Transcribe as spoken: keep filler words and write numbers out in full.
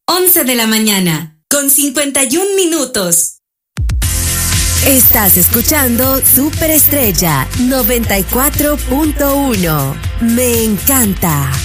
once de la mañana, con cincuenta y un minutos. Estás escuchando Superestrella noventa y cuatro punto uno. Me encanta.